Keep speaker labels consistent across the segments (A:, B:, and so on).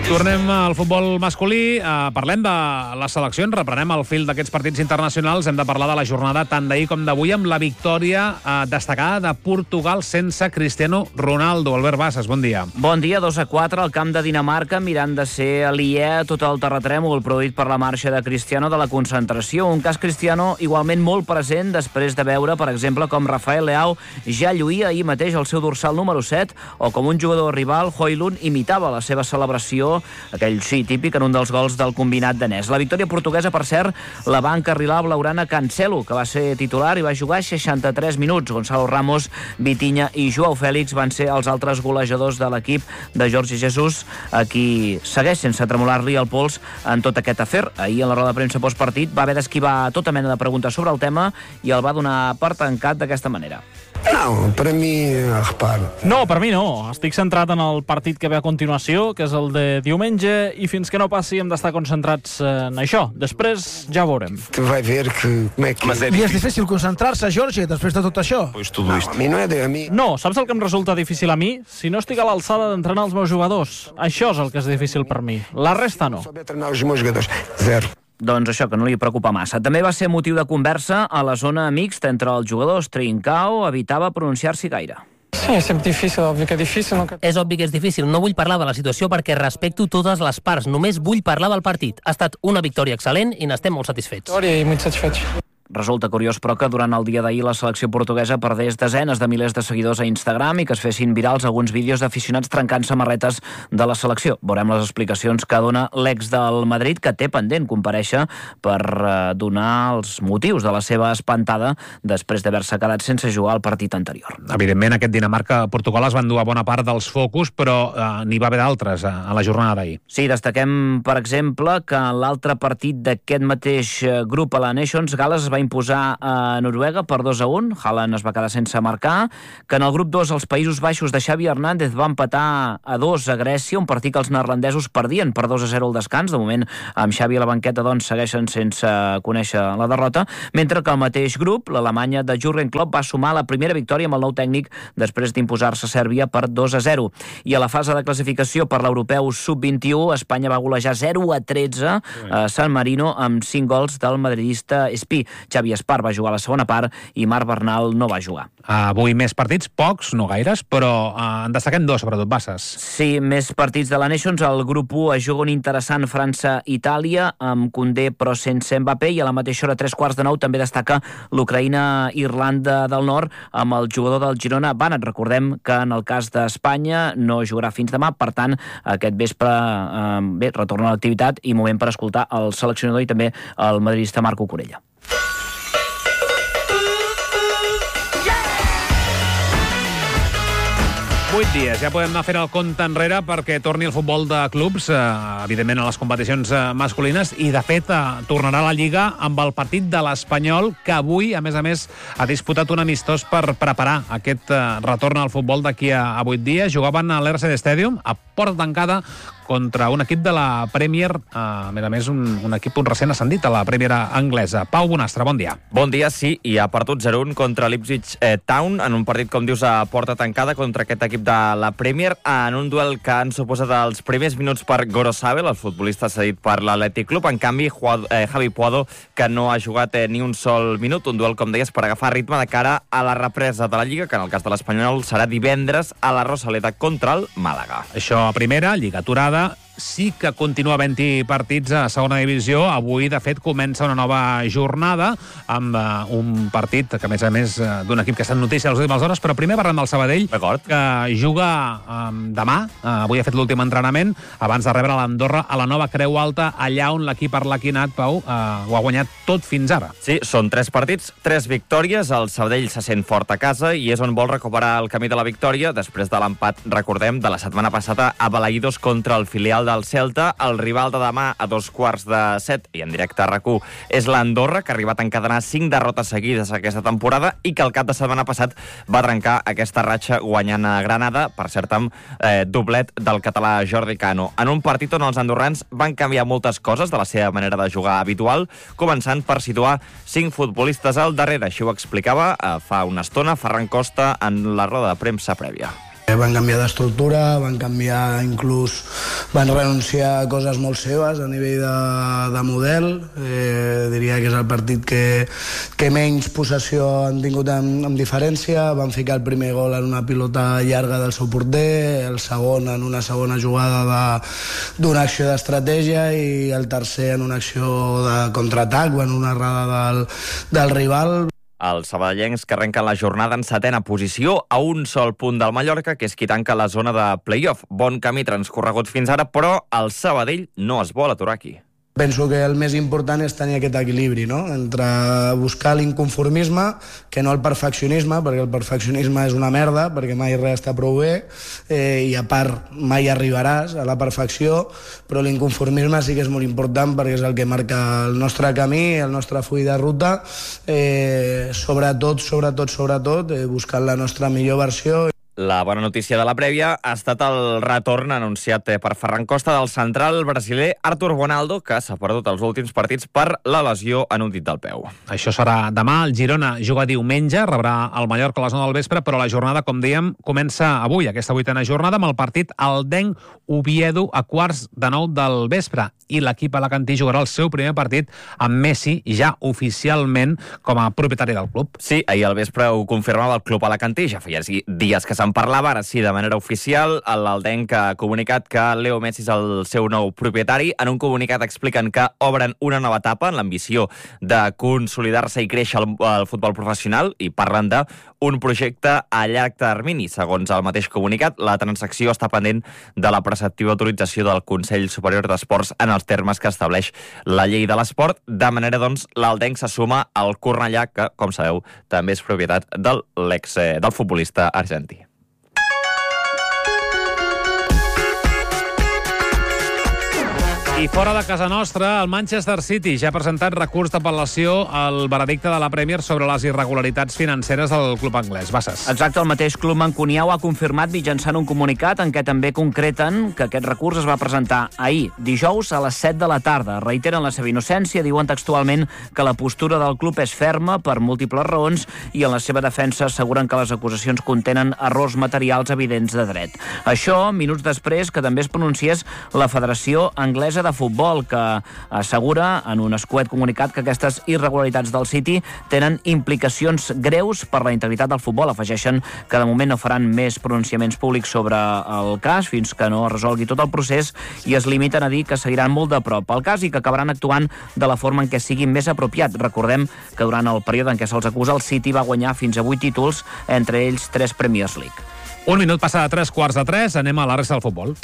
A: Tornem al futbol masculí, parlem de les seleccions, reprenem el fil d'aquests partits internacionals, hem de parlar de la jornada tant d'ahir com d'avui amb la victòria destacada de Portugal sense Cristiano Ronaldo. Albert Bassas, bon dia.
B: Bon dia, 2-4 al camp de Dinamarca, mirant de ser aliè a tot el terratrèmol produït per la marxa de Cristiano de la concentració. Un cas Cristiano igualment molt present després de veure, per exemple, com Rafael Leao ja lluïa ahir mateix el seu dorsal número 7 o com un jugador rival, Højlund, imitava la seva celebració, aquell sí típic en un dels gols del combinat danès. La victòria portuguesa, per cert, la va encarrilar blaugrana Cancelo, que va ser titular i va jugar 63 minuts. Gonzalo Ramos, Vitinha i Joao Fèlix van ser els altres golejadors de l'equip de Jorge Jesus, a qui segueix sense tremolar-li el pols en tot aquest afer. Ahir, en la roda de premsa postpartit, va haver d'esquivar tota mena de preguntes sobre el tema i el va donar per tancat d'aquesta manera.
C: No, per mi, reparo.
D: No, per mi no. Estic centrat en el partit que ve a continuació, que és el de diumenge, i fins que no passi hem d'estar concentrats en això. Després ja veurem.
C: Tu vai ver que...
E: I és difícil concentrar-se, Jorge, després de tot això?
C: No, a mi no és de... A mi...
D: No, saps el que em resulta difícil a mi? Si no estic a l'alçada d'entrenar els meus jugadors. Això és el que és difícil per mi. La resta no.
C: Saber treinar els meus jogadors. Zero.
B: Doncs això, que no li preocupa massa. També va ser motiu de conversa a la zona mixta entre els jugadors. Trincao evitava pronunciar-s'hi gaire.
F: Sí, és difícil, òbvi que difícil. No?
G: És obvi que és difícil. No vull parlar de la situació perquè respecto totes les parts. Només vull parlar del partit. Ha estat una victòria excel·lent i n'estem molt satisfets.
F: I molt satisfets.
B: Resulta curiós, però, que durant el dia d'ahir la selecció portuguesa perdés desenes de milers de seguidors a Instagram i que es fessin virals alguns vídeos d'aficionats trencant samarretes de la selecció. Veurem les explicacions que dona l'ex del Madrid, que té pendent comparèixer per donar els motius de la seva espantada després d'haver-se quedat sense jugar al partit anterior.
A: Evidentment, aquest Dinamarca-Portugal es van dur a bona part dels focus, però n'hi va haver d'altres a la jornada d'ahir.
B: Sí, destaquem, per exemple, que en l'altre partit d'aquest mateix grup a la Nations, Gal·les es va imposar a Noruega per 2-1. Haaland es va quedar sense marcar. Que en el grup 2 els Països Baixos de Xavi Hernández va empatar a 2 a Grècia, un partit que els neerlandesos perdien per 2-0 al descans. De moment, amb Xavi a la banqueta, doncs, segueixen sense conèixer la derrota, mentre que al mateix grup, l'Alemanya de Jürgen Klopp va sumar la primera victòria amb el nou tècnic després d'imposar-se a Sèrbia per 2-0. I a la fase de classificació per l'Europeu Sub-21, Espanya va golejar 0-13 a San Marino amb 5 gols del madridista Espí. Xavi Espar va jugar a la segona part i Marc Bernal no va jugar.
A: Avui més partits, pocs, no gaires, però en destaquem 2, sobretot, Bassas.
B: Sí, més partits de la Nations. El grup 1 es juga un interessant França-Itàlia, amb Koundé però sense Mbappé, i a la mateixa hora, 3:15, també destaca l'Ucraïna-Irlanda del Nord, amb el jugador del Girona, Bannat. Recordem que en el cas d'Espanya no jugarà fins demà, per tant, aquest vespre retorna a l'activitat i moment per escoltar el seleccionador i també el madridista Marco Corella.
A: 8 dies, ja podem anar fent el compte enrere perquè torni el futbol de clubs, evidentment a les competicions masculines, i de fet tornarà a la Lliga amb el partit de l'Espanyol, que avui, a més, ha disputat un amistós per preparar aquest retorn al futbol d'aquí a 8 dies. Jugaven a l'Erced Stadium, a porta tancada, contra un equip de la Premier, a més un equip recent ascendit a la Premier anglesa. Pau Bonastre, bon dia.
H: Bon dia, sí, i ha perdut 0-1 contra l'Ipswich Town, en un partit, com dius, a porta tancada contra aquest equip de la Premier, en un duel que han suposat els primers minuts per Gorosabel, el futbolista cedit per l'Atlètic Club. En canvi, Javi Puado, que no ha jugat ni un sol minut, un duel, com deies, per agafar ritme de cara a la represa de la Lliga, que en el cas de l'Espanyol serà divendres a la Rosaleda contra el Màlaga.
A: Això a primera, Lliga aturada. Sí que continua havent-hi partits a segona divisió. Avui, de fet, comença una nova jornada amb un partit que, a més, d'un equip que està en notícia a les últimes hores, però primer parlem del Sabadell, que juga demà. Avui ha fet l'últim entrenament abans de rebre l'Andorra a la nova Creu Alta, allà on l'equip arlequinat, Pau, ho ha guanyat tot fins ara.
H: Sí, són 3 partits, 3 victòries. El Sabadell se sent fort a casa i és on vol recuperar el camí de la victòria després de l'empat, recordem, de la setmana passada a Balaïdos contra el filial del Celta. El rival de demà a 6:45 i en directe a RAC1 és l'Andorra, que ha arribat a encadenar 5 derrotes seguides aquesta temporada i que el cap de setmana passat va trencar aquesta ratxa guanyant a Granada, per cert amb doblet del català Jordi Cano. En un partit on els andorrans van canviar moltes coses de la seva manera de jugar habitual, començant per situar 5 futbolistes al darrere. Així ho explicava fa una estona Ferran Costa en la roda de premsa prèvia.
C: Van canviar d'estructura, van canviar inclús, van renunciar a coses molt seves a nivell de model. Diria que és el partit que menys possessió han tingut amb diferència. Van ficar el primer gol en una pilota llarga del seu porter, el segon en una segona jugada d'una acció d'estratègia i el tercer en una acció de contraatac o en una errada del rival.
H: Els sabadellencs que arrenquen la jornada en 7ª posició a un sol punt del Mallorca, que és qui tanca la zona de play-off. Bon camí transcorregut fins ara, però el Sabadell no es vol aturar aquí.
C: Penso que el més important és tenir aquest equilibri, no? Entre buscar l'inconformisme, que no el perfeccionisme, perquè el perfeccionisme és una merda, perquè mai res està prou bé, i a part mai arribaràs a la perfecció, però l'inconformisme sí que és molt important perquè és el que marca el nostre camí, el nostre full de ruta, sobretot, buscant la nostra millor versió.
H: La bona notícia de la prèvia ha estat el retorn anunciat per Ferran Costa del central brasiler Arthur Bonaldo, que s'ha perdut els últims partits per la lesió en un dit del peu.
A: Això serà demà. El Girona juga diumenge, rebrà el Mallorca a les 9 del vespre, però la jornada, com dèiem, comença avui, aquesta 8ª jornada, amb el partit Aldenc-Oviedo a 8:45 del vespre. I l'equip alacantí jugarà el seu primer partit amb Messi ja oficialment com a propietari del club.
H: Sí, ahir al vespre ho confirmava el club alacantí, ja feia dies que se'n parlava, ara sí, de manera oficial. L'Aldenc ha comunicat que Leo Messi és el seu nou propietari. En un comunicat expliquen que obren una nova etapa en l'ambició de consolidar-se i créixer el futbol professional i parlen d'un projecte a llarg termini. Segons el mateix comunicat, la transacció està pendent de la preceptiva autorització del Consell Superior d'Esports en els termes que estableix la llei de l'esport. De manera, doncs, l'Aldenc se suma al Cornellà, que, com sabeu, també és propietat del futbolista argentí.
A: I fora de casa nostra, el Manchester City ja ha presentat recurs d'apel·lació al veredicte de la Premier sobre les irregularitats financeres del club anglès. Bassas.
B: Exacte, el mateix club mancunià ho ha confirmat mitjançant un comunicat en què també concreten que aquest recurs es va presentar ahir, dijous, a les 7 de la tarda. Reiteren la seva innocència, diuen textualment que la postura del club és ferma per múltiples raons i en la seva defensa asseguren que les acusacions contenen errors materials evidents de dret. Això, minuts després que també es pronunciés la Federació Anglesa de Futbol, que assegura en un escuet comunicat que aquestes irregularitats del City tenen implicacions greus per la integritat del futbol. Afegeixen que de moment no faran més pronunciaments públics sobre el cas fins que no es resolgui tot el procés i es limiten a dir que seguiran molt de prop el cas i que acabaran actuant de la forma en què sigui més apropiat. Recordem que durant el període en què se'ls acusa, el City va guanyar fins a 8 títols, entre ells 3 Premier League.
A: Un minut passa de 3:15, anem a la resta del futbol.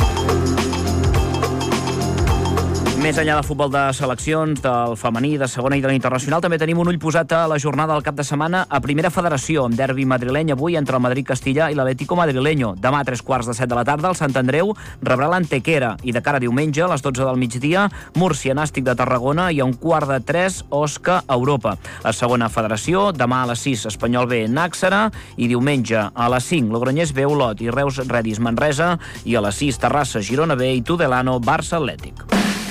B: Més enllà del futbol de seleccions, del femení, de segona i de l'internacional, també tenim un ull posat a la jornada del cap de setmana a Primera Federació, amb derbi madrileny avui entre el Madrid-Castilla i l'Atlético Madrileño. Demà a 3:15 de la tarda, el Sant Andreu rebrà l'Antequera i de cara a diumenge, a les 12 del migdia, Múrcia Nàstic de Tarragona i a 2:45 Osca Europa. A Segona Federació, demà a les 6 Espanyol B Nàxera i diumenge a les 5 Logroñés B Olot i Reus Redis Manresa i a les 6 Terrassa Girona B i Tudelano Barça Atlètic.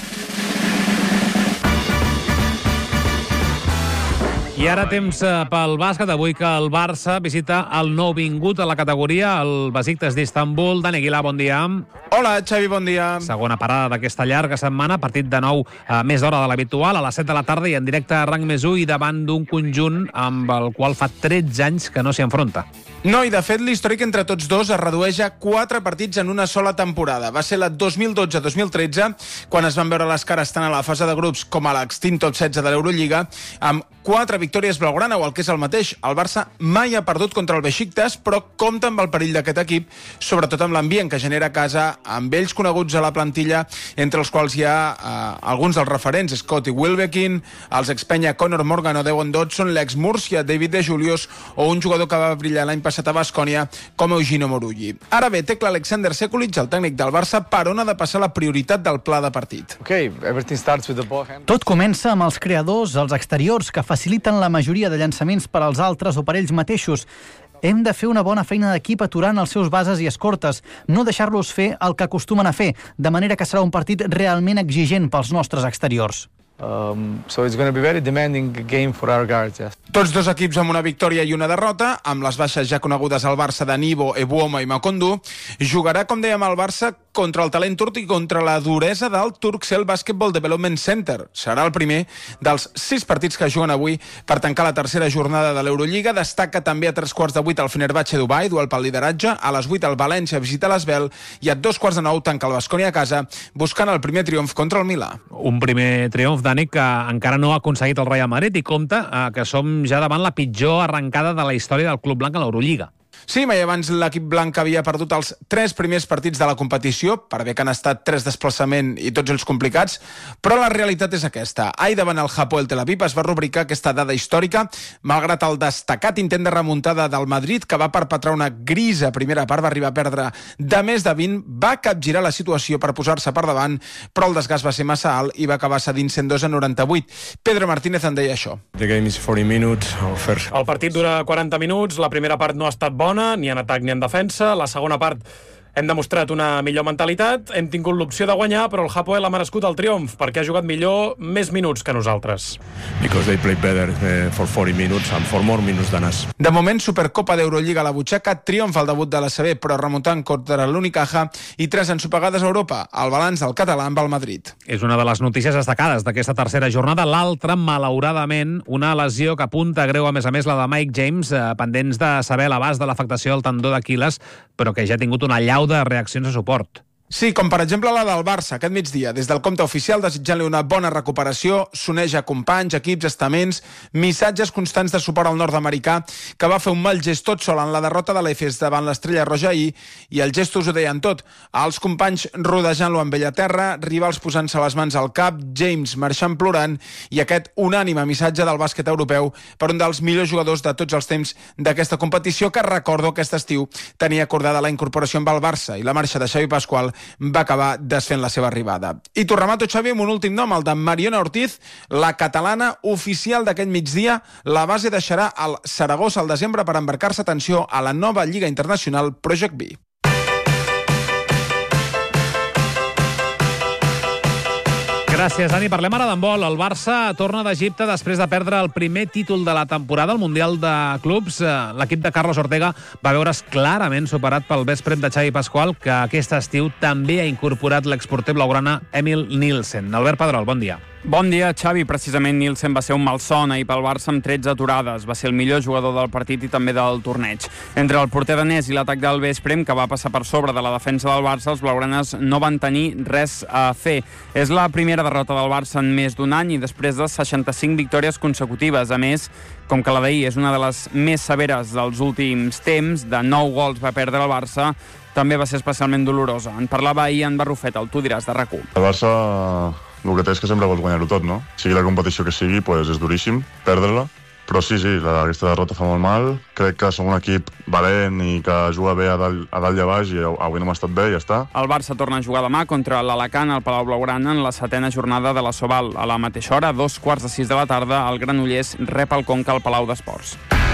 A: I ara temps pel bàsquet, avui que el Barça visita el nou vingut a la categoria, el Besiktas d'Istanbul. Dani Aguilar, bon dia.
I: Hola, Xavi, bon dia.
A: Segona parada d'aquesta llarga setmana, partit de nou més d'hora de l'habitual, a les 7 de la tarda i en directe a Rang Més 1 i davant d'un conjunt amb el qual fa 13 anys que no s'hi enfronta.
I: No, i de fet l'històric entre tots dos es redueix a 4 partits en una sola temporada. Va ser la 2012-2013, quan es van veure les cares tant a la fase de grups com a l'extint top 16 de l'Eurolliga, amb 4 victòries blaugrana, o el que és el mateix. El Barça mai ha perdut contra el Besiktas, però compta amb el perill d'aquest equip, sobretot amb l'ambient que genera a casa, amb ells coneguts a la plantilla, entre els quals hi ha alguns dels referents, Scottie Wilbekin, els expenya Conor Morgan o Devon Dodson, l'ex-Múrcia David De Julius o un jugador que va brillar l'any passat a Baskonia com Eugenio Morulli. Ara bé, té clar Alexander Sekulic, el tècnic del Barça, per on ha de passar la prioritat del pla de partit.
J: Tot comença amb els creadors, els exteriors, que faciliten la majoria de llançaments per als altres o per ells mateixos. Hem de fer una bona feina d'equip aturant els seus bases i escortes, no deixar-los fer el que acostumen a fer, de manera que serà un partit realment exigent pels nostres exteriors.
F: So it's going to be very demanding game for our guards, yes.
I: Tots dos equips amb una victòria i una derrota, amb les baixes ja conegudes al Barça de Nibo, Ebuoma i Makondu. Jugarà, com dèiem, el Barça contra el talent turc i contra la duresa del Turkcell Basketball Development Center. Serà el primer dels 6 partits que juguen avui per tancar la tercera jornada de l'Eurolliga. Destaca també a 7:45 el Fenerbahçe Dubai, duel pel lideratge. A les 8 el València visita l'Asvel i a 8:45 tanca el Baskonia a casa buscant el primer triomf contra el Milà.
A: Un primer triomf, Dani, que encara no ha aconseguit el Real Madrid i compta que som ja davant la pitjor arrencada de la història del club blanc a l'Eurolliga.
I: Sí, mai abans l'equip blanc havia perdut els 3 primers partits de la competició, per bé que han estat 3 desplaçaments i tots ells complicats, però la realitat és aquesta. Ahir davant el Hapoel Tel Aviv es va rubricar aquesta dada històrica, malgrat el destacat intent de remuntada del Madrid, que va perpetrar una grisa primera part, va arribar a perdre de més de 20, va capgirar la situació per posar-se per davant, però el desgast va ser massa alt i va acabar cedint 102-98. Pedro Martínez en deia això.
K: El partit dura 40 minuts, la primera part no ha estat bona, ni en atac ni en defensa. La segona part hem demostrat una millor mentalitat, hem tingut l'opció de guanyar, però el Hapoel ha merescut el triomf perquè ha jugat millor més minuts que nosaltres.
I: De moment, Supercopa d'Eurolliga a la butxaca, triomf al debut de l'ACB, però remuntant contra l'Unicaja i 3 ensopegades a Europa. El balanç del català amb el Madrid.
A: És una de les notícies destacades d'aquesta tercera jornada. L'altra, malauradament, una lesió que apunta greu, a més la de Mike James, pendents de saber l'abast de l'afectació del tendó d'Aquil·les, però que ja ha tingut una allau de reaccions de suport.
I: Sí, com per exemple la del Barça, aquest migdia. Des del compte oficial desitjant-li una bona recuperació, s'uneix a companys, equips, estaments, missatges constants de suport al nord-americà, que va fer un mal gest tot sol en la derrota de l'Efes davant l'Estrella Roja ahir, i els gestos ho deien tot. Els companys rodejant-lo amb ell a terra, rivals posant-se les mans al cap, James marxant plorant, i aquest unànime missatge del bàsquet europeu per un dels millors jugadors de tots els temps d'aquesta competició, que recordo aquest estiu tenia acordada la incorporació amb el Barça, i la marxa de Xavi Pasqual va acabar desfent la seva arribada. I t'ho remato, Xavi, amb un últim nom, el de Mariona Ortiz, la catalana oficial d'aquest migdia. La base deixarà el Saragossa al desembre per embarcar-se, atenció, a la nova Lliga Internacional Project B.
A: Gràcies, Dani. Parlem ara d'handbol. El Barça torna d'Egipte després de perdre el primer títol de la temporada, el Mundial de Clubs. L'equip de Carlos Ortega va veure's clarament superat pel Vesprem de Xavi Pasqual, que aquest estiu també ha incorporat l'exporter blaugrana Emil Nielsen. Albert Pedrol, bon dia.
L: Bon dia, Xavi. Precisament Nielsen va ser un malson ahir pel Barça amb 13 aturades. Va ser el millor jugador del partit i també del torneig. Entre el porter danès i l'atac del Vesprem, que va passar per sobre de la defensa del Barça, els blaugranes no van tenir res a fer. És la primera derrota del Barça en més d'un any i després de 65 victòries consecutives. A més, com que la d'ahir és una de les més severes dels últims temps, de 9 gols va perdre el Barça, també va ser especialment dolorosa. En parlava ahir en Barrufet, el Tu diràs de RAC1.
M: El Barça, el que té és que sempre vols guanyar-ho tot, no? Sigui la competició que sigui, pues és duríssim perdre-la. Però sí, aquesta derrota fa molt mal. Crec que som un equip valent i que juga bé a dalt i a baix, i avui no m'ha estat bé i ja està.
L: El Barça torna a jugar demà contra l'Alacant al Palau Blaugrana en la 7a jornada de la Sobal. A la mateixa hora, a 2:15 de la tarda, el Granollers rep el Conca al Palau d'Esports.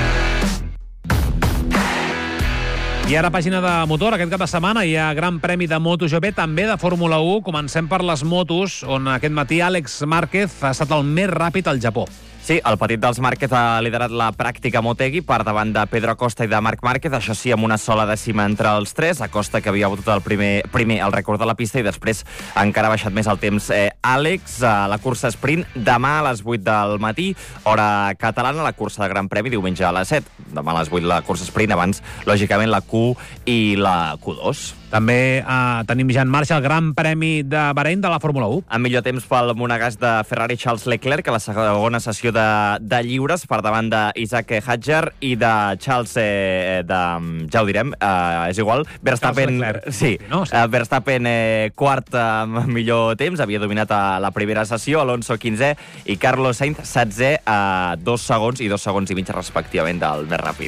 A: I ara pàgina de motor. Aquest cap de setmana hi ha Gran Premi de MotoGP, també de Fórmula 1. Comencem per les motos, on aquest matí Àlex Márquez ha estat el més ràpid al Japó.
H: Sí, el petit dels Márquez ha liderat la pràctica Motegi per davant de Pedro Acosta i de Marc Márquez, això sí, amb una sola dècima entre els tres. Acosta, que havia batut el primer el rècord de la pista, i després encara ha baixat més el temps. Àlex, la cursa sprint, demà a les 8 del matí, hora catalana, la cursa de Gran Premi, diumenge a les 7. Demà a les 8 la cursa sprint, abans, lògicament, la Q i la Q2.
A: També tenim ja en marxa el Gran Premi de Bahrein de la Fórmula 1.
H: En millor temps pel monegasc de Ferrari Charles Leclerc a la segona sessió de lliures per davant d'Isaac Hadjar i de Charles, ja ho direm, és igual, Verstappen, sí, no? Verstappen quart amb millor temps, havia dominat a la primera sessió, Alonso 15è i Carlos Sainz 16è a 2 segons i 2 segons i mig respectivament del més ràpid.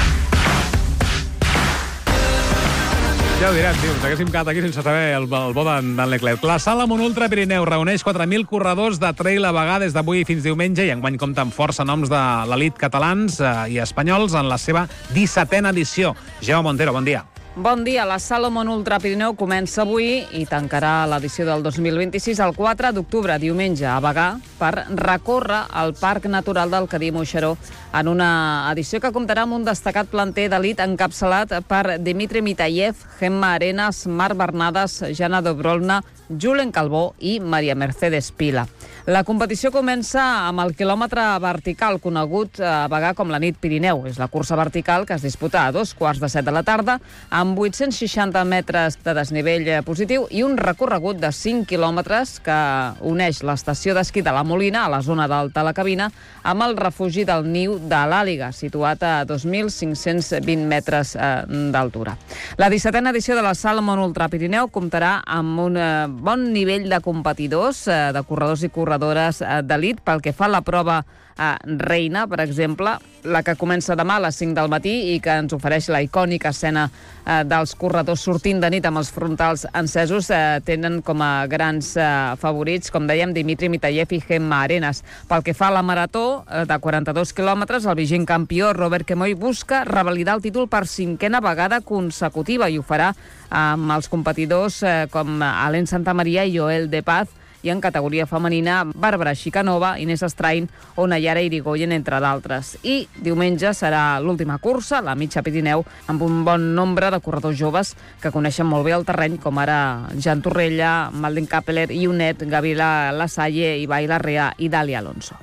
A: Ja ho direm, tio, ens haguéssim quedat aquí sense saber el bo d'en Leclerc. La Sala Ultra Pirineu reuneix 4.000 corredors de trail a vegades d'avui fins diumenge, i enguany compta amb força noms de l'elit catalans i espanyols en la seva 17a edició. Jaume Montero, bon dia.
N: Bon dia. La Salomon Ultra Pirineu comença avui i tancarà l'edició del 2026 el 4 d'octubre, diumenge, a Bagà, per recórrer el Parc Natural del Cadí-Moixeró en una edició que comptarà amb un destacat planter d'elit encapçalat per Dimitri Mitayev, Gemma Arenas, Marc Bernades, Jana Dobrolna, Julen Calbó i Maria Mercedes Pila. La competició comença amb el quilòmetre vertical, conegut a Bagà com la Nit Pirineu. És la cursa vertical que es disputa a 2:15 de la tarda, amb 860 metres de desnivell positiu i un recorregut de 5 quilòmetres que uneix l'estació d'esquí de la Molina, a la zona d'Alta la Cabina, amb el refugi del Niu de l'Àliga, situat a 2.520 metres d'altura. La 17a edició de la Salomon Ultra Pirineu comptarà amb un bon nivell de competidors, de corredors i corredores d'elit. Pel que fa a la prova reina, per exemple, la que comença demà a les 5 del matí i que ens ofereix la icònica escena dels corredors sortint de nit amb els frontals encesos, tenen com a grans favorits, com dèiem, Dimitri Mitayev i Gemma Arenas. Pel que fa a la marató de 42 quilòmetres, el vigent campió Robert Kemoy busca revalidar el títol per 5a vegada consecutiva i ho farà amb els competidors com Alain Santamaria i Joel De Paz, i en categoria femenina Bàrbara Xicanova, Inés Estrain o Nayara Irigoyen, entre d'altres. I diumenge serà l'última cursa, la Mitja Pirineu, amb un bon nombre de corredors joves que coneixen molt bé el terreny, com ara Jan Torrella, Malden Kappeler, Ionet, Gabriela Lasalle, Ibai Larrea i Dali Alonso.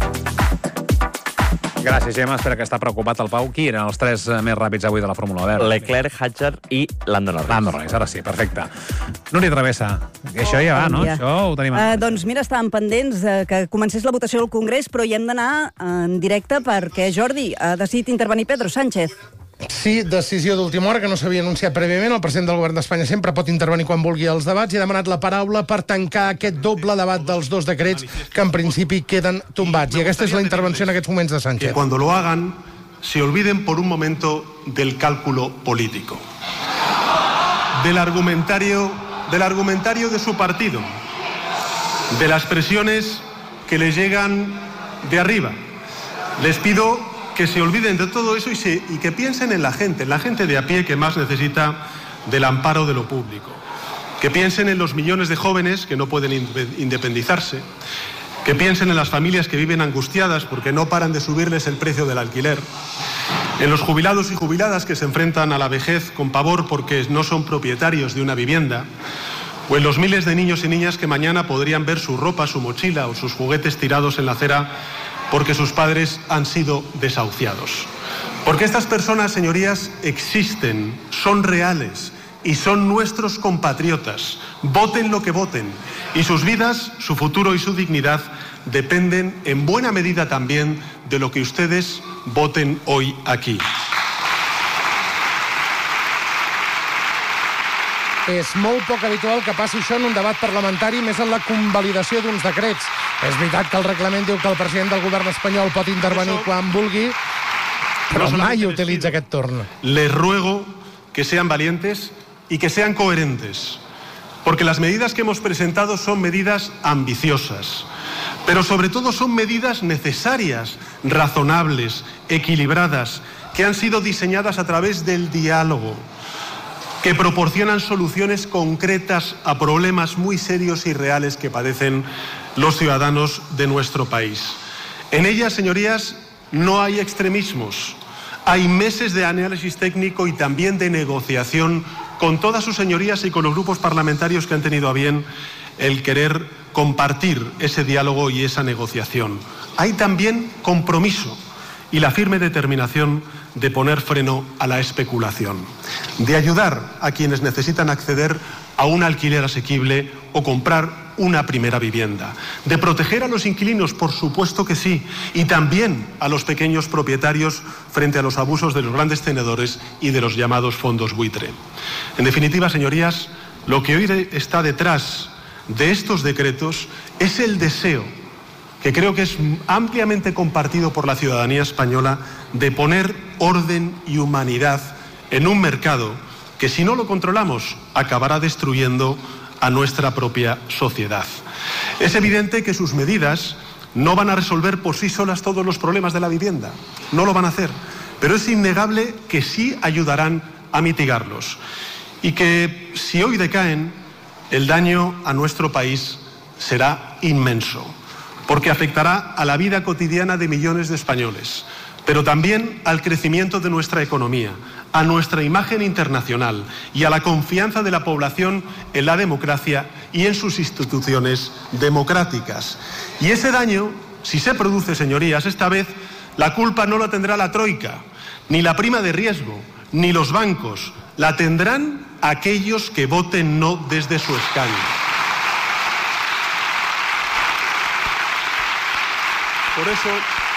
A: Gràcies, Gemma. Espera que està preocupat el Pau. Qui eren els 3 més ràpids avui de la Fórmula Verd?
H: Leclerc, Hadjar i Lando Norris.
A: Lando Norris, ara sí, perfecte. Núria Travessa, això ja va, no? Això ho tenim...
O: Doncs mira, estàvem pendents que comencés la votació del Congrés, però hi hem d'anar en directe perquè, Jordi, ha decidit intervenir Pedro Sánchez.
E: Sí, decisió d'última hora que no s'havia anunciat prèviament. El president del govern d'Espanya sempre pot intervenir quan vulgui als debats i ha demanat la paraula per tancar aquest doble debat dels 2 decrets que en principi queden tombats. I aquesta és la intervenció en aquests moments de Sánchez.
P: Que cuando lo hagan se olviden por un momento del cálculo político, del argumentario de su partido, de las presiones que les llegan de arriba. Les pido que se olviden de todo eso y que piensen en la gente de a pie que más necesita del amparo de lo público. Que piensen en los millones de jóvenes que no pueden independizarse, que piensen en las familias que viven angustiadas porque no paran de subirles el precio del alquiler, en los jubilados y jubiladas que se enfrentan a la vejez con pavor porque no son propietarios de una vivienda, o en los miles de niños y niñas que mañana podrían ver su ropa, su mochila o sus juguetes tirados en la acera porque sus padres han sido desahuciados. Porque estas personas, señorías, existen, son reales y son nuestros compatriotas. Voten lo que voten. Y sus vidas, su futuro y su dignidad dependen en buena medida también de lo que ustedes voten hoy aquí.
E: És molt poc habitual que passi això en un debat parlamentari, més en la convalidació d'uns decrets. És veritat que el reglament diu que el president del govern espanyol pot intervenir quan vulgui, però mai utilitza aquest torn.
P: Les ruego que sean valientes y que sean coherentes, porque las medidas que hemos presentado son medidas ambiciosas, pero sobre todo son medidas necesarias, razonables, equilibradas, que han sido diseñadas a través del diálogo, que proporcionan soluciones concretas a problemas muy serios y reales que padecen los ciudadanos de nuestro país. En ellas, señorías, no hay extremismos. Hay meses de análisis técnico y también de negociación con todas sus señorías y con los grupos parlamentarios que han tenido a bien el querer compartir ese diálogo y esa negociación. Hay también compromiso y la firme determinación de poner freno a la especulación, de ayudar a quienes necesitan acceder a un alquiler asequible o comprar una primera vivienda, de proteger a los inquilinos, por supuesto que sí, y también a los pequeños propietarios frente a los abusos de los grandes tenedores y de los llamados fondos buitre. En definitiva, señorías, lo que hoy está detrás de estos decretos es el deseo, que creo que es ampliamente compartido por la ciudadanía española, de poner orden y humanidad en un mercado que, si no lo controlamos, acabará destruyendo a nuestra propia sociedad. Es evidente que sus medidas no van a resolver por sí solas todos los problemas de la vivienda, no lo van a hacer, pero es innegable que sí ayudarán a mitigarlos. Y que si hoy decaen, el daño a nuestro país será inmenso, porque afectará a la vida cotidiana de millones de españoles, pero también al crecimiento de nuestra economía, a nuestra imagen internacional y a la confianza de la población en la democracia y en sus instituciones democráticas. Y ese daño, si se produce, señorías, esta vez la culpa no la tendrá la Troika, ni la prima de riesgo, ni los bancos. La tendrán aquellos que voten no desde su escaño. Por eso,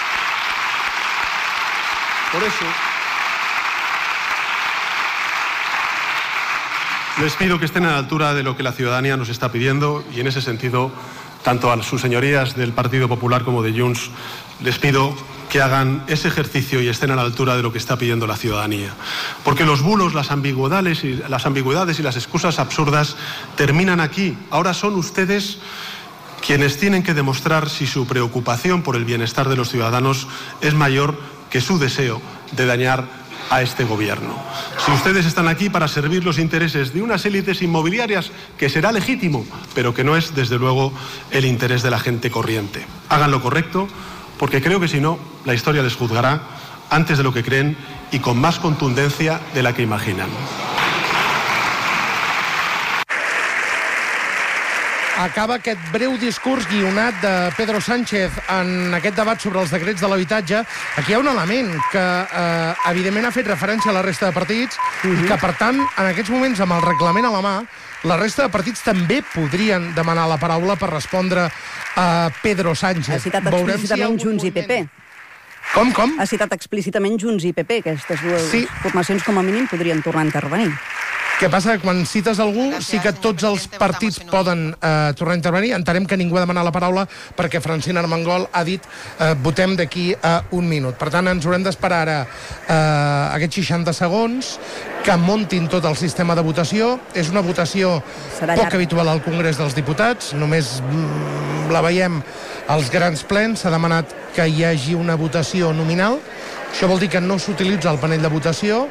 P: les pido que estén a la altura de lo que la ciudadanía nos está pidiendo y en ese sentido, tanto a sus señorías del Partido Popular como de Junts, les pido que hagan ese ejercicio y estén a la altura de lo que está pidiendo la ciudadanía. Porque los bulos, las ambigüedades y las excusas absurdas terminan aquí. Ahora son ustedes quienes tienen que demostrar si su preocupación por el bienestar de los ciudadanos es mayor que su deseo de dañar a este gobierno. Si ustedes están aquí para servir los intereses de unas élites inmobiliarias, que será legítimo, pero que no es, desde luego, el interés de la gente corriente. Hagan lo correcto, porque creo que si no, la historia les juzgará antes de lo que creen y con más contundencia de la que imaginan.
E: Acaba aquest breu discurs guionat de Pedro Sánchez en aquest debat sobre els decrets de l'habitatge. Aquí hi ha un element que, evidentment, ha fet referència a la resta de partits i que, per tant, en aquests moments, amb el reglament a la mà, la resta de partits també podrien demanar la paraula per respondre a Pedro Sánchez.
O: Ha citat explícitament Junts i PP.
E: Com?
O: Ha citat explícitament Junts i PP. Aquestes dues formacions, com a mínim, podrien tornar a intervenir.
E: Què passa? Quan cites algú, sí que tots els partits poden tornar a intervenir. Entenem que ningú ha demanat la paraula perquè Francina Armengol ha dit votem d'aquí a un minut. Per tant, ens haurem d'esperar ara aquests 60 segons que muntin tot el sistema de votació. És una votació poc habitual al Congrés dels Diputats. Només la veiem als grans plens. S'ha demanat que hi hagi una votació nominal. Això vol dir que no s'utilitza el panell de votació.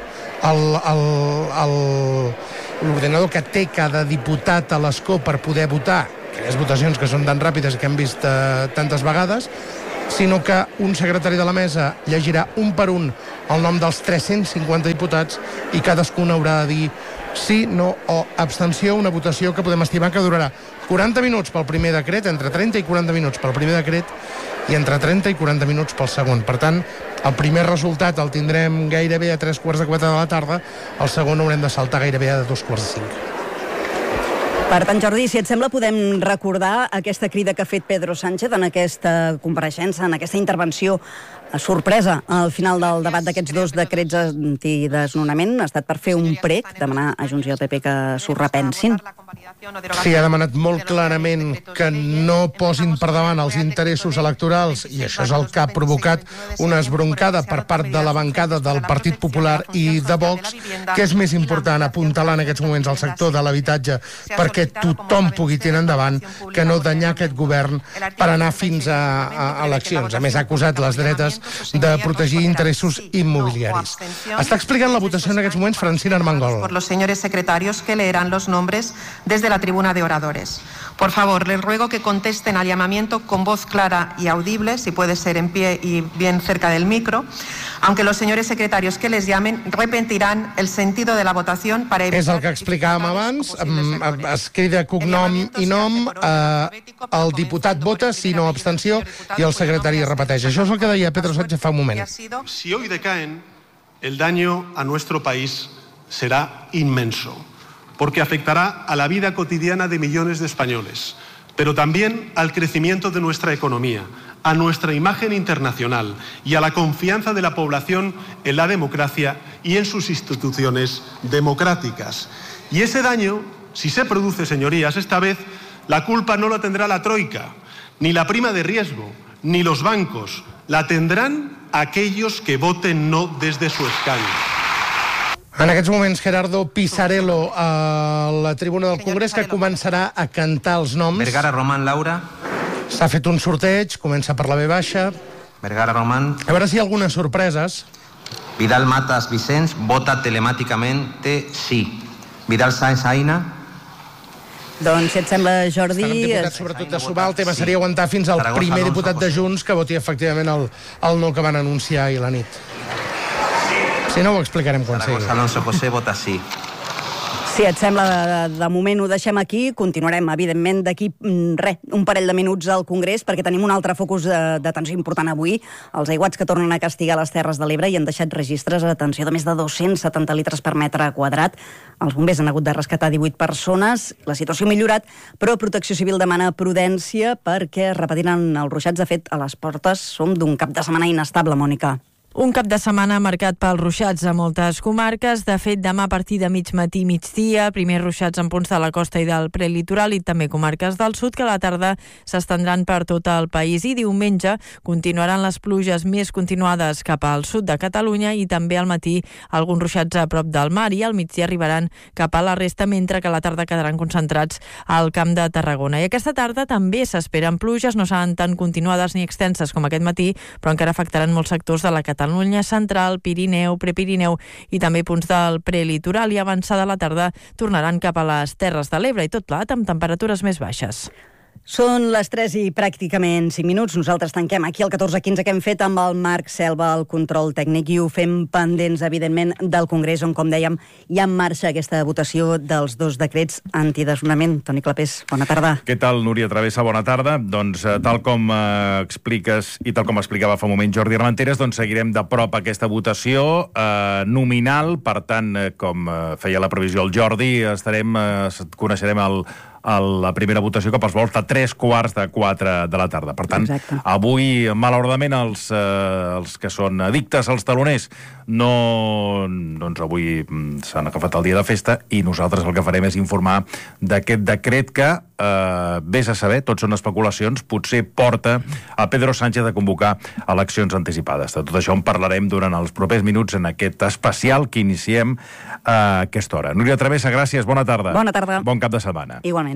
E: L'ordenador que té cada diputat a l'escó per poder votar, aquelles votacions que són tan ràpides que hem vist tantes vegades, sinó que un secretari de la mesa llegirà un per un el nom dels 350 diputats i cadascun haurà de dir sí, no o abstenció, una votació que podem estimar que durarà 40 minuts pel primer decret, entre 30 i 40 minuts pel primer decret i entre 30 i 40 minuts pel segon. Per tant, el primer resultat el tindrem gairebé a 3:15 de la tarda, el segon haurem de saltar gairebé a 2:45.
O: Per tant, Jordi, si et sembla, podem recordar aquesta crida que ha fet Pedro Sánchez en aquesta compareixença, en aquesta intervenció sorpresa al final del debat d'aquests dos decrets antidesnonament. Ha estat per fer un prec, demanar a Junts i al PP que s'ho repensin.
E: Sí, ha demanat molt clarament que no posin per davant els interessos electorals i això és el que ha provocat una esbroncada per part de la bancada del Partit Popular i de Vox, que és més important apuntalar en aquests moments el sector de l'habitatge perquè tothom pugui tirar endavant que no danyar aquest govern per anar fins a eleccions. A més, ha acusat les dretes de protegir interessos inmobiliaris. Està explicant la votació en aquests moments Francina Armengol.
Q: Por los señores secretarios que leerán los nombres desde la tribuna de oradores. Por favor, les ruego que contesten al llamamiento con voz clara y audible, si puede ser en pie y bien cerca del micro, aunque los señores secretarios que les llamen repetirán el sentido de la votación para evitar...
E: És el que explicàvem abans, es crida cognom i nom, el diputat vota, si no abstenció, i el secretari repeteix. Això és el que deia Pedro Sánchez fa un moment.
P: Si hoy decaen, el daño a nuestro país será inmenso, porque afectará a la vida cotidiana de millones de españoles, pero también al crecimiento de nuestra economía, a nuestra imagen internacional y a la confianza de la población en la democracia y en sus instituciones democráticas. Y ese daño, si se produce, señorías, esta vez la culpa no la tendrá la Troika, ni la prima de riesgo, ni los bancos. La tendrán aquellos que voten no desde su escaño.
E: En aquests moments, Gerardo Pisarello a la tribuna del Congrés, que començarà a cantar els noms.
R: Vergara, Román, Laura.
E: S'ha fet un sorteig, comença per la B baixa.
R: Vergara, Román.
E: A veure si hi ha algunes sorpreses.
R: Vidal Matas Vicens vota telemàticamente sí. Vidal Sáenz Aina.
O: Doncs, si et sembla, Jordi...
E: Estan diputats, sobretot de sumar, el tema seria aguantar fins al primer diputat de Junts que voti efectivament el no que van anunciar ahir la nit. Si no, ho explicarem quan sigui.
R: Alonso José vota sí.
O: Si et sembla, de moment ho deixem aquí. Continuarem, evidentment, d'aquí un parell de minuts al Congrés, perquè tenim un altre focus d'atenció important avui. Els aiguats que tornen a castigar les Terres de l'Ebre i han deixat registres d'atenció de més de 270 litres per metre quadrat. Els bombers han hagut de rescatar 18 persones. La situació ha millorat, però Protecció Civil demana prudència perquè repetiran els ruixats. De fet, a les portes som d'un cap de setmana inestable, Mònica.
S: Un cap de setmana marcat pels ruixats a moltes comarques. De fet, demà a partir de mig matí i migdia, primers ruixats en punts de la costa i del prelitoral i també comarques del sud, que a la tarda s'estendran per tot el país. I diumenge continuaran les pluges més continuades cap al sud de Catalunya i també al matí alguns ruixats a prop del mar i al migdia arribaran cap a la resta, mentre que a la tarda quedaran concentrats al Camp de Tarragona. I aquesta tarda també s'esperen pluges, no seran tan continuades ni extenses com aquest matí, però encara afectaran molts sectors de la Catalunya central, Pirineu, Prepirineu i també punts del prelitoral, i avançada la tarda tornaran cap a les Terres de l'Ebre i tot plat amb temperatures més baixes.
O: Són les 3 i pràcticament 5 minuts. Nosaltres tanquem aquí el 14-15 que hem fet amb el Marc Selva, el control tècnic, i ho fem pendents, evidentment, del Congrés, on, com dèiem, hi ha en marxa aquesta votació dels 2 decrets antidesnonament. Toni Clapés, bona tarda.
T: Què tal, Núria Travessa? Bona tarda. Doncs, tal com expliques i tal com explicava fa un moment Jordi Armenteres, doncs seguirem de prop aquesta votació nominal. Per tant, com feia la previsió el Jordi, coneixerem la primera votació cap als vols de 3:15 de la tarda. Per tant, avui, malauradament, els que són addictes als taloners doncs avui s'han agafat el dia de festa i nosaltres el que farem és informar d'aquest decret que, vés a saber, tots són especulacions, potser porta a Pedro Sánchez a convocar eleccions anticipades. De tot això en parlarem durant els propers minuts en aquest especial que iniciem a aquesta hora. Núria Travessa, gràcies, bona tarda.
O: Bona tarda.
T: Bon cap de setmana.
O: Igualment.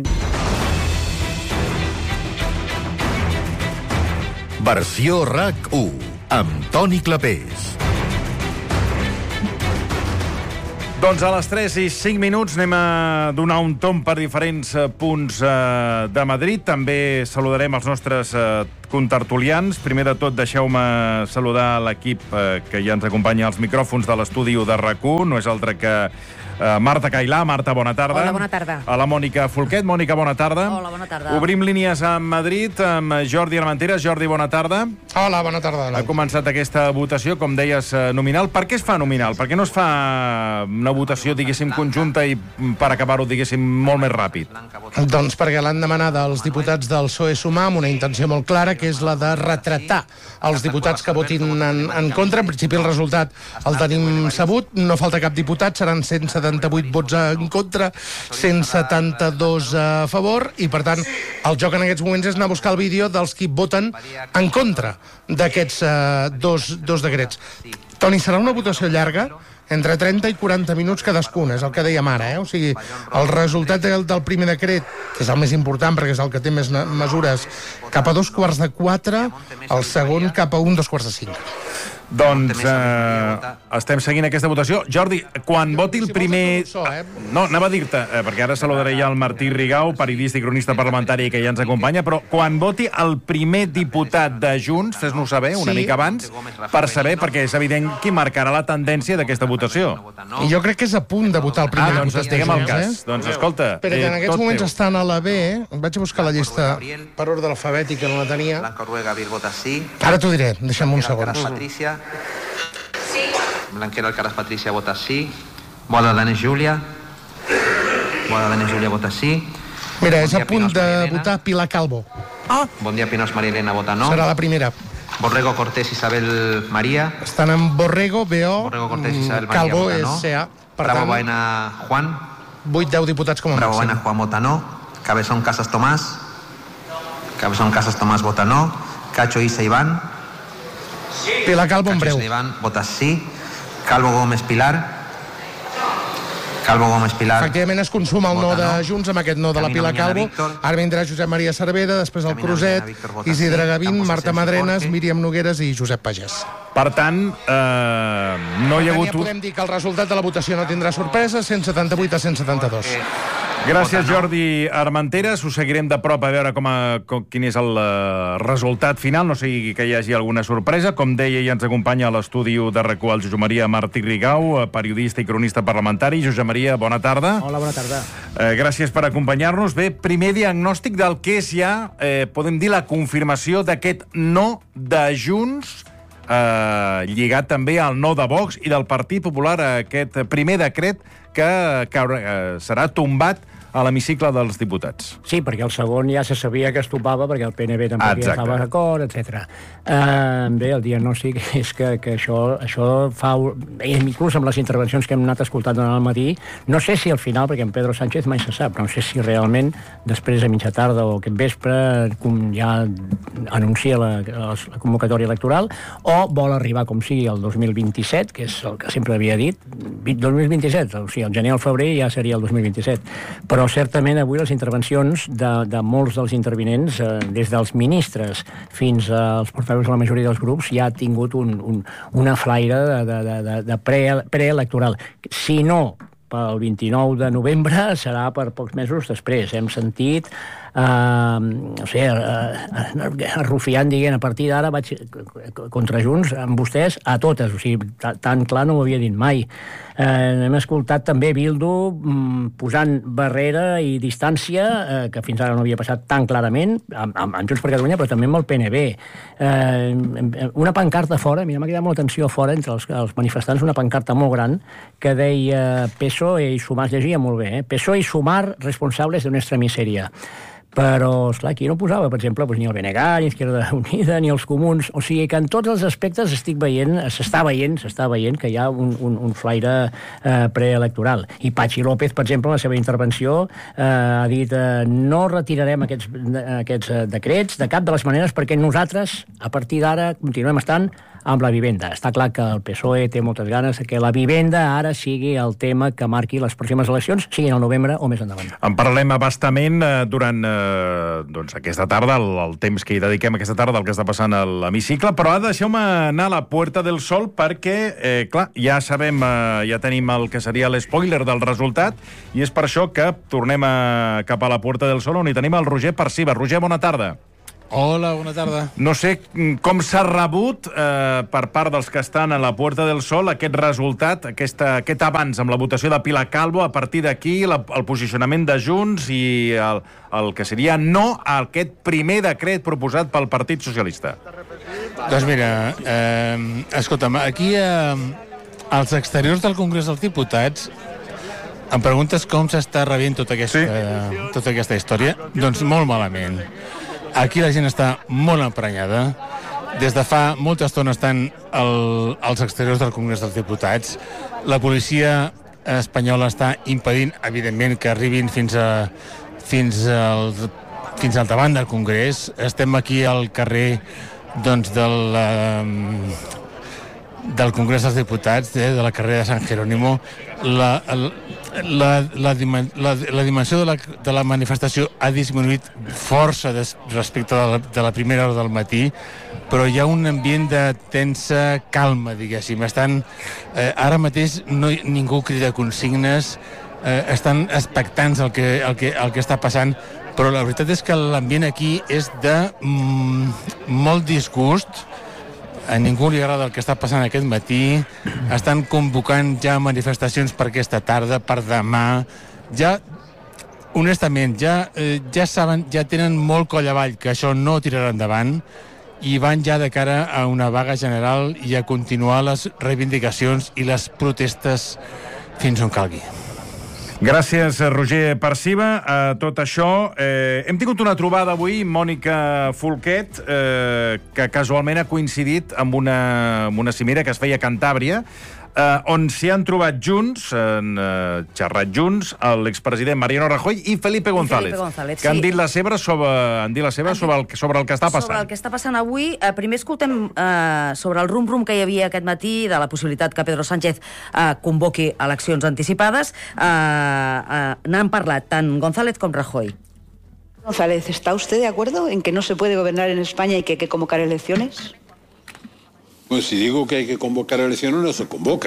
U: Versió RAC1 amb Toni Clapés.
T: Doncs a les 3 i 5 minuts anem a donar un tomb per diferents punts de Madrid. També saludarem els nostres contertulians. Primer de tot, deixeu-me saludar l'equip que ja ens acompanya als micròfons de l'estudi de RAC1. No és altre que Marta Cailà. Marta, bona tarda.
V: Hola, bona tarda.
T: A la Mònica Folquet. Mònica, bona tarda.
V: Hola, bona tarda.
T: Obrim línies a Madrid amb Jordi Armenteres. Jordi, bona tarda.
E: Hola, bona tarda.
T: Ha començat aquesta votació, com deies, nominal. Per què es fa nominal? Per què no es fa una votació, diguéssim, conjunta i per acabar-ho, diguéssim, molt més ràpid?
E: Doncs perquè l'han demanada els diputats del PSOE Sumar amb una intenció molt clara, que és la de retratar els diputats que votin en contra. En principi el resultat el tenim sabut, no falta cap diputat, seran 178 vots en contra, 172 a favor, i per tant el joc en aquests moments és anar a buscar el vídeo dels qui voten en contra d'aquests dos decrets. Toni, serà una votació llarga, entre 30 i 40 minuts cadascun, és el que dèiem ara, O sigui, el resultat del primer decret, que és el més important perquè és el que té més mesures, cap a 3:15, el segon cap a 2:45.
T: Doncs estem seguint aquesta votació. Jordi, quan voti el primer... No, anava a dir-te, perquè ara saludaré ja el Martí Rigau, periodista i cronista parlamentari que ja ens acompanya, però quan voti el primer diputat de Junts, fes-nos saber una mica abans, per saber, perquè és evident qui marcarà la tendència d'aquesta votació.
E: I jo crec que és a punt de votar el primer
T: doncs
E: diputat de
T: estiguem al
E: Junts,
T: cas. Doncs escolta...
E: Però que en aquests moments estan a la B, vaig a buscar la llista per ordre alfabètic, que no la tenia. Ara t'ho diré, deixa'm un segon.
R: Patricia. Blanquero Alcaraz Patricia vota sí. Boda Danés Júlia. Boda Danés Júlia vota sí.
E: Mira, és a punt de votar Pilar Calvo.
R: Bon dia Pinós María Elena vota no.
E: Serà la primera.
R: Borrego Cortés Isabel María.
E: Estan en Borrego, BO,
R: Borrego Cortés Isabel María
E: Calvo
R: vota
E: és
R: no.
E: CA.
R: Bravo Baena Juan.
E: 8-10 diputats com a
R: Bravo
E: màxim.
R: Baena Juan vota no. Cabezón Casas Tomás. Cabezón Casas Tomás vota no. Cacho Isa Iván.
E: Pilar Calvo en breu.
R: Iván vota sí. Calvo Gómez Pilar. Calvo Gómez Pilar.
E: Efectivament es consuma el no de Junts amb aquest no de la Pilar Calvo. Ara vindrà Josep Maria Cervera, després el Cruzet, Isidre Gavín, Marta Madrenes, Míriam Nogueres i Josep Pagès.
T: Per tant, no hi ha hagut...
E: Ja podem dir que el resultat de la votació no tindrà sorpresa, 178 a 172.
T: Gràcies, Jordi Armenteres. Us seguirem de prop a veure quin és el resultat final. No sigui que hi hagi alguna sorpresa. Com deia, ja ens acompanya a l'estudi de RAC1 el Josep Maria Martí Rigau, periodista i cronista parlamentari. Josep Maria, bona tarda.
D: Hola, bona tarda.
T: Gràcies per acompanyar-nos. Bé, primer diagnòstic del que és ja, podem dir, la confirmació d'aquest no de Junts, lligat també al no de Vox i del Partit Popular, aquest primer decret que serà tombat a l'hemicicle dels diputats.
D: Sí, perquè el segon ja se sabia que es topava, perquè el PNB tampoc ja estava d'acord, etc. Bé, el diagnòstic és que això fa... Inclús amb les intervencions que hem anat escoltant durant el matí, no sé si al final, perquè en Pedro Sánchez mai se sap, no sé si realment després a mitja tarda o aquest vespre ja anuncia la convocatòria electoral o vol arribar com sigui el 2027, que és el que sempre havia dit, 2027, o sigui, el gener o el febrer ja seria el 2027. Però certament avui les intervencions de molts dels intervinents, des dels ministres fins als portaveus de la majoria dels grups, ja ha tingut una flaire de preelectoral. Si no pel 29 de novembre, serà per pocs mesos després. Hem sentit Rufián dient a partir d'ara vaig contra Junts amb vostès a totes, o sigui, tan clar no ho havia dit mai. Hem escoltat també Bildu posant barrera i distància, que fins ara no havia passat tan clarament, amb Junts per Catalunya, però també amb el PNB. Una pancarta fora, mira, m'ha cridat molt l'atenció fora, entre els manifestants, una pancarta molt gran, que deia PSOE i Sumar, es llegia molt bé, PSOE i Sumar responsables de nuestra miseria. Però, esclar, aquí no posava, per exemple, ni el BNG, ni Izquierda Unida, ni els comuns. O sigui que en tots els aspectes s'està veient que hi ha un flaire preelectoral. I Patxi López, per exemple, en la seva intervenció ha dit no retirarem aquests decrets de cap de les maneres perquè nosaltres, a partir d'ara, continuem estant amb la vivenda. Està clar que el PSOE té moltes ganes que la vivenda ara sigui el tema que marqui les pròximes eleccions, siguin al novembre o més endavant.
T: En parlem abastament durant aquesta tarda, el temps que hi dediquem aquesta tarda al que està passant a l'hemicicle, però deixeu-me anar a la Puerta del Sol perquè, clar, ja sabem, ja tenim el que seria l'espoiler del resultat i és per això que tornem cap a la Puerta del Sol on hi tenim el Roger Parciba. Roger, bona tarda.
V: Hola, bona tarda.
T: No sé com s'ha rebut per part dels que estan a la Puerta del Sol aquest resultat, aquest avanç amb la votació de Pilar Calvo, a partir d'aquí el posicionament de Junts i el que seria no a aquest primer decret proposat pel Partit Socialista.
V: Doncs mira, escolta'm, aquí als exteriors del Congrés dels Diputats em preguntes com s'està rebent tota aquesta història? Doncs molt malament. Aquí la gent està molt emprenyada. Des de fa molta estona estan als exteriors del Congrés dels Diputats. La policia espanyola està impedint, evidentment, que arribin fins al davant del Congrés. Estem aquí al carrer del Congrés dels Diputats, de la carrera de San Jerónimo. La dimensió de la manifestació ha disminuït força respecte de la primera hora del matí, però hi ha un ambient de tensa calma, diguéssim. Ara mateix ningú crida consignes, estan expectants el que està passant, però la veritat és que l'ambient aquí és de molt disgust. A ningú li agrada el que està passant aquest matí. Estan convocant ja manifestacions per aquesta tarda, per demà. Ja, honestament, ja saben, ja tenen molt coll avall que això no tirarà endavant i van ja de cara a una vaga general i a continuar les reivindicacions i les protestes fins on calgui.
T: Gràcies, Roger Parciba. A tot això, hem tingut una trobada avui, Mònica Folquet, que casualment ha coincidit amb una cimera que es feia a Cantàbria, on s'hi han trobat junts, han xerrat junts, l'expresident Mariano Rajoy i Felipe González, que han dit la seva sobre el que està passant.
C: Sobre el que està passant avui, primer escoltem sobre el rum-rum que hi havia aquest matí de la possibilitat que Pedro Sánchez convoqui eleccions anticipades. N'han parlat tant González com Rajoy.
G: González, ¿está usted de acuerdo en que no se puede gobernar en España y que hay que convocar elecciones?
W: Pues si digo que hay que convocar elecciones, no se convocan.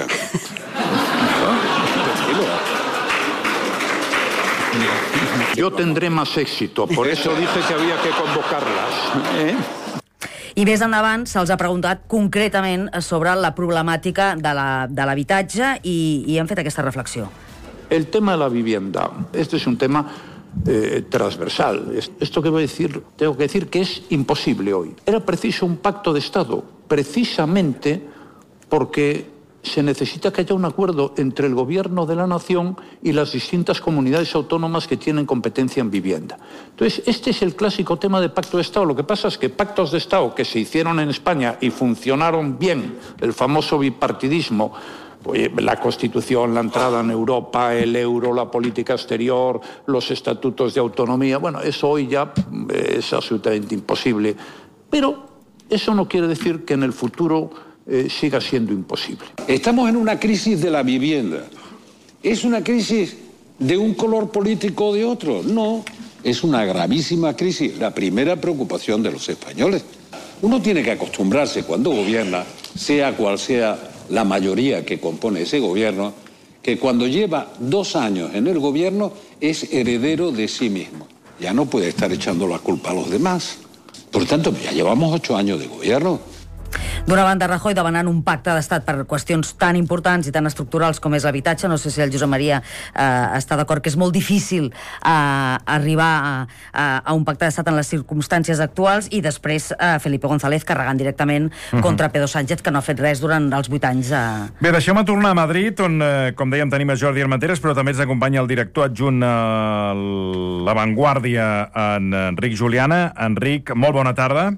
X: Yo tendré más éxito, por eso dije que había que convocarlas.
C: I més endavant se'ls ha preguntat concretament sobre la problemàtica de l'habitatge i han fet aquesta reflexió.
X: El tema de la vivienda, este es un tema transversal. Esto que voy a decir, tengo que decir que es imposible hoy. Era preciso un pacto de Estado, precisamente porque se necesita que haya un acuerdo entre el gobierno de la nación y las distintas comunidades autónomas que tienen competencia en vivienda. Entonces, este es el clásico tema de pacto de Estado. Lo que pasa es que pactos de Estado que se hicieron en España y funcionaron bien, el famoso bipartidismo, la Constitución, la entrada en Europa, el euro, la política exterior, los estatutos de autonomía, bueno, eso hoy ya es absolutamente imposible. Pero eso no quiere decir que en el futuro siga siendo imposible.
W: Estamos en una crisis de la vivienda. ¿Es una crisis de un color político o de otro? No, es una gravísima crisis, la primera preocupación de los españoles. Uno tiene que acostumbrarse cuando gobierna, sea cual sea la mayoría que compone ese gobierno, que cuando lleva 2 años en el gobierno es heredero de sí mismo. Ya no puede estar echando la culpa a los demás. Por tanto, ya llevamos 8 años de gobierno.
C: D'una banda, Rajoy demanant un pacte d'estat per qüestions tan importants i tan estructurals com és l'habitatge. No sé si el Josep Maria està d'acord que és molt difícil arribar a un pacte d'estat en les circumstàncies actuals, i després Felipe González carregant directament contra Pedro Sánchez, que no ha fet res durant els 8 anys.
T: Bé, deixem-me tornar a Madrid, on, com dèiem, tenim a Jordi Armenteres, però també ens acompanya el director adjunt a La Vanguardia, en Enric Juliana. Enric, molt bona tarda.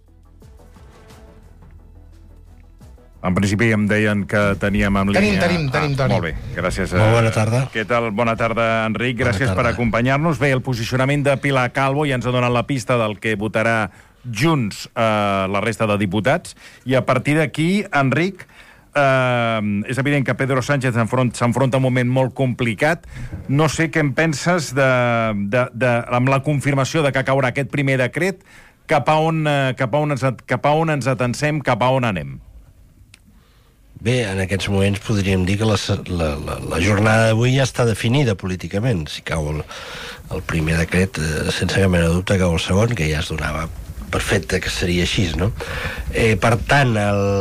T: En principi em deien que teníem en línia...
E: Tenim, Toni.
T: Molt bé, gràcies.
Y: Molt bona tarda.
T: Què tal? Bona tarda, Enric. Gràcies per acompanyar-nos. Bé, el posicionament de Pilar Calvo ja ens ha donat la pista del que votarà Junts la resta de diputats. I a partir d'aquí, Enric, és evident que Pedro Sánchez s'enfronta a un moment molt complicat. No sé què en penses amb la confirmació de que caurà aquest primer decret, cap a on ens atansem, cap a on anem?
Y: Bé, en aquests moments podríem dir que la jornada d'avui ja està definida políticament. Si cau el primer decret, sense cap mena de dubte cau el segon, que ja es donava per fet que seria així, no? Per tant,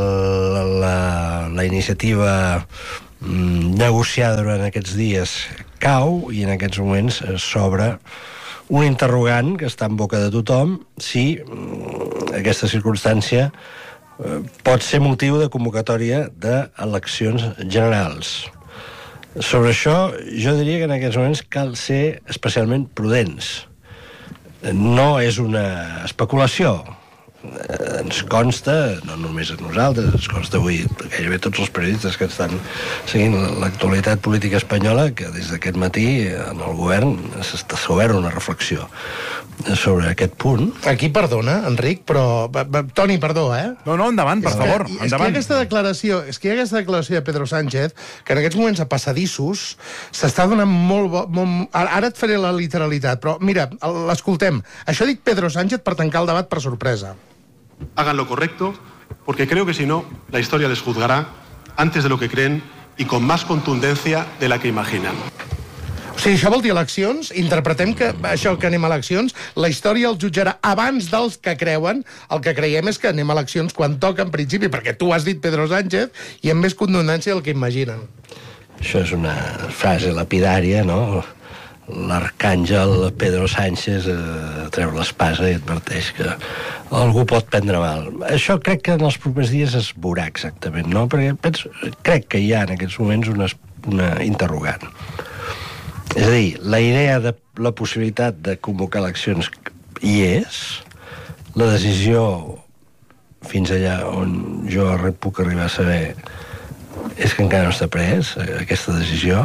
Y: la iniciativa negociada durant aquests dies cau, i en aquests moments s'obre un interrogant que està en boca de tothom, si aquesta circumstància pot ser motiu de convocatòria d'eleccions generals. Sobre això, jo diria que en aquests moments cal ser especialment prudents. No és una especulació. Ens consta, no només a nosaltres, ens consta avui gairebé tots els periodistes que estan seguint l'actualitat política espanyola, que des d'aquest matí en el govern s'ha obert una reflexió sobre aquest punt.
E: Aquí, perdona, Enric, però... Toni, perdó,
T: No, endavant, per favor.
E: És que hi ha aquesta declaració de Pedro Sánchez, que en aquests moments a passadissos s'està donant molt... Ara et faré la literalitat, però mira, l'escoltem. Això dic Pedro Sánchez per tancar el debat per sorpresa.
P: Hagan lo correcto, porque creo que si no, la historia les juzgará antes de lo que creen y con más contundencia de la que imaginan.
E: O sigui, això vol dir eleccions? Interpretem que això que anem a eleccions, la història el jutjarà abans dels que creuen. El que creiem és que anem a eleccions quan toca, en principi, perquè tu has dit Pedro Sánchez, i amb més contundència del que imaginen.
Y: Això és una frase lapidària, no? L'arcàngel Pedro Sánchez treu l'espasa i adverteix que algú pot prendre mal. Això crec que en els propers dies es veurà exactament, no? Perquè crec que hi ha en aquests moments una interrogant. És a dir, la idea de la possibilitat de convocar eleccions hi és, la decisió fins allà on jo puc arribar a saber és que encara no està pres aquesta decisió,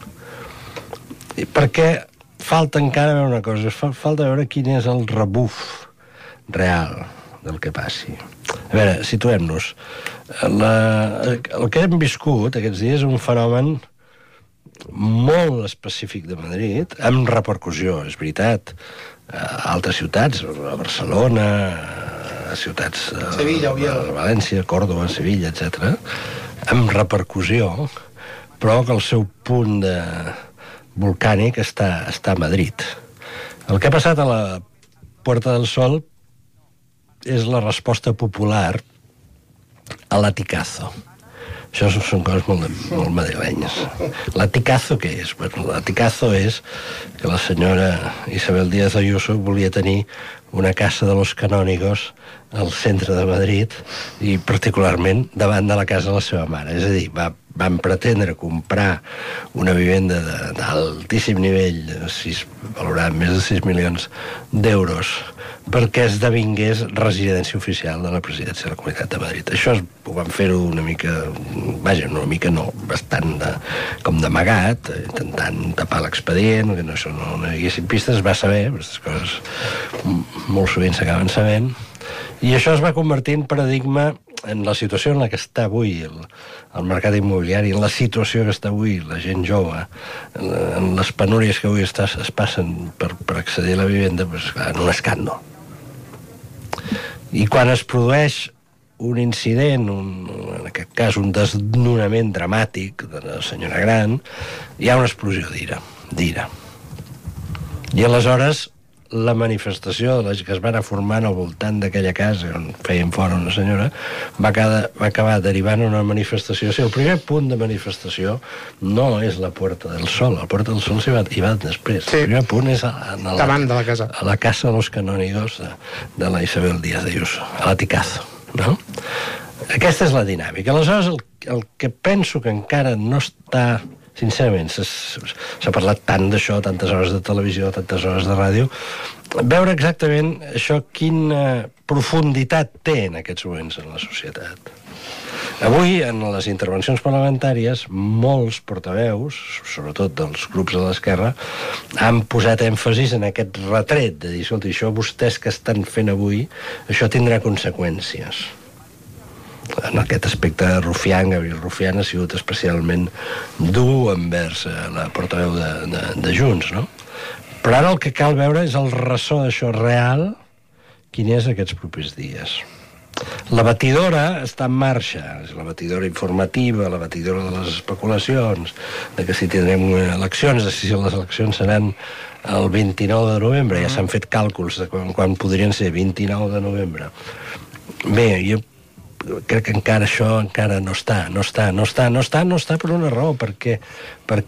Y: perquè falta encara veure una cosa, falta veure quin és el rebuf real del que passi. A veure, situem-nos. El que hem viscut aquests dies és un fenomen molt específic de Madrid, amb repercussió, és veritat, a altres ciutats, a Barcelona, a ciutats
E: Sevilla,
Y: a València, Còrdova, Sevilla, etc., amb repercussió, però que el seu punt volcànic està a Madrid. El que ha passat a la Puerta del Sol és la resposta popular a l'aticazo. Això són coses molt madrilenyes. L'aticazo què és? Bueno, l'aticazo és que la senyora Isabel Díaz Ayuso volia tenir una casa de los canónigos al centre de Madrid i particularment davant de la casa de la seva mare. És a dir, van pretendre comprar una vivenda d'altíssim nivell, valorada amb més de 6 milions d'euros, perquè esdevingués residència oficial de la presidència de la Comunitat de Madrid. Això ho van fer-ho una mica, bastant com d'amagat, intentant tapar l'expedient, que no hi haguessin pistes, es va saber, aquestes coses molt sovint s'acaben sabent, i això es va convertir en paradigma en la situació en la que està avui el mercat immobiliari, en la situació que està avui la gent jove, en les penúries que avui es passen per accedir a la vivenda, en un escàndol. I quan es produeix un incident, en aquest cas un desnonament dramàtic de la senyora gran, hi ha una explosió d'ira. I aleshores la manifestació de les que es van formar al voltant d'aquella casa on feien fora una senyora va acabar derivant en una manifestació. El primer punt de manifestació no és la Puerta del Sol. La Puerta del Sol hi va després. El primer punt és
E: davant de la casa.
Y: A la casa de los canónigos de la Isabel Díaz Ayuso, a l'Aticazo, no? Aquesta és la dinàmica. Aleshores, el que penso que encara no està... Sincerament, s'ha parlat tant d'això, tantes hores de televisió, tantes hores de ràdio, veure exactament això quina profunditat té en aquests moments en la societat. Avui, en les intervencions parlamentàries, molts portaveus, sobretot dels grups de l'esquerra, han posat èmfasis en aquest retret de dir, escolta, això vostès que estan fent avui, això tindrà conseqüències. En aquest aspecte, Gabriel Rufián ha sigut especialment dur envers la portaveu de Junts, no? Però ara el que cal veure és el ressò d'això real, quin és aquests propers dies. La batidora està en marxa, és la batidora informativa, la batidora de les especulacions, de que si tindrem eleccions, de si les eleccions seran el 29 de novembre, ja s'han fet càlculs de quan podrien ser, 29 de novembre. Bé, jo crec que encara això no està per una raó, perquè